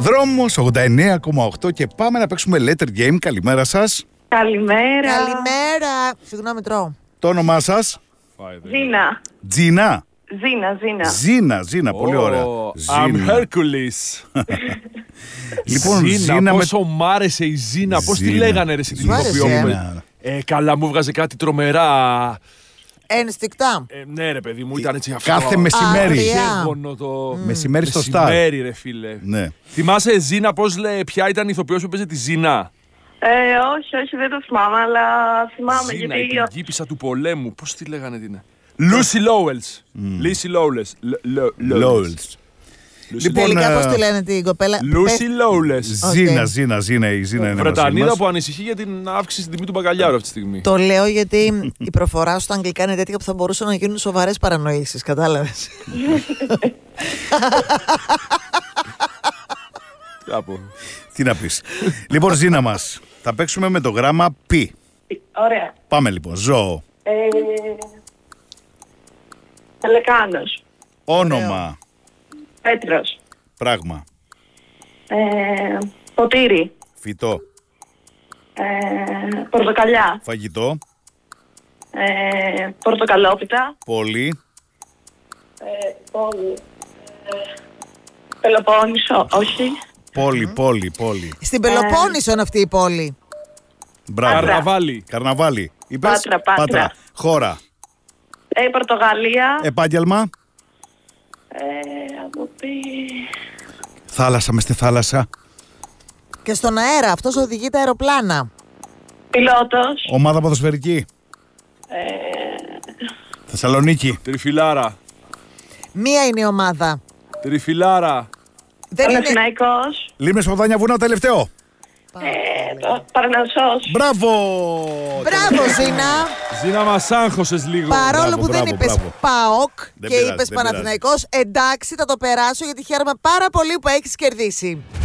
Δρόμος 89,8 και πάμε να παίξουμε letter game. Καλημέρα σας. Καλημέρα. Καλημέρα. Συγγνώμη, τρώω. Το όνομά σας? Ζήνα. Τζίνα. Ζήνα. Πολύ ωραία. I'm Hercules. Λοιπόν, Ζήνα, πόσο μ' άρεσε η Ζήνα. Πώς τη λέγανε ρε εσύ την ηθοποιό? Καλά, μου βγάζε κάτι τρομερά. Ένστικτα. Ναι ρε παιδί μου, ήταν έτσι αυτό. Κάθε μεσημέρι. Μεσημέρι στο Star. Μεσημέρι ρε φίλε. Ναι. Θυμάσαι Ζήνα πώς λέει, ποια ήταν η ηθοποιός που παίζει τη Ζήνα? Όχι, δεν το θυμάμαι, αλλά θυμάμαι Ζήνα, γιατί... η πριγκίπισσα του πολέμου. Πώς τη λέγανε την? Lucy Lowell. Lucy Lowell. Λοιπόν, τελικά πώς τη λένε την κοπέλα? Lucy Lowell. Ζήνα, η Ζήνα είναι Βρετανίδα που ανησυχεί για την αύξηση στην τιμή του μπακαλιάρου αυτή τη στιγμή. Το λέω γιατί η προφορά στα αγγλικά είναι τέτοια που θα μπορούσαν να γίνουν σοβαρές παρανοήσεις, κατάλαβες? Τι να πεις. Λοιπόν, Ζήνα μας, θα παίξουμε με το γράμμα π. Ωραία. Πάμε λοιπόν. Ζώο. Πελεκάνος. Όνομα. Πέτρος. Πράγμα. Ποτήρι. Φυτό. Πορτοκαλιά. Φαγητό. Πορτοκαλόπιτα. Πόλη. Πόλη. Πελοπόννησο, όχι. Πόλη. Στην Πελοπόννησο είναι αυτή η πόλη. Μπράβο. Καρναβάλι. Είπες? Πάτρα. Χώρα. Πορτογαλία. Επάγγελμα. Από Θάλασσα, μες στη θάλασσα. Και στον αέρα, αυτός οδηγεί τα αεροπλάνα. Πιλότος. Ομάδα ποδοσφαιρική. Θεσσαλονίκη. Τριφυλάρα. Μία είναι η ομάδα. Τριφυλάρα. Δεν είναι... Παναθηναϊκός. Λίμνες, Ποδάνια, Βουνό, τελευταίο. Παρανασσός. Μπράβο! Μπράβο, Ζήνα. Ζήνα, μας άγχωσες λίγο. Παρόλο που δεν είπες ΠΑΟΚ και πειράζει, είπες δεν Παναθηναϊκός, εντάξει, θα το περάσω γιατί χαίρομαι πάρα πολύ που έχεις κερδίσει.